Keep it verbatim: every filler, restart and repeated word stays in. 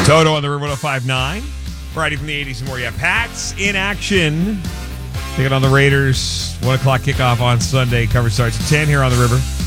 Toto on the River one oh five point nine. Friday from the eighties and more. Yeah, Pats in action. Taking on the Raiders. one o'clock kickoff on Sunday. Coverage starts at ten here on the River.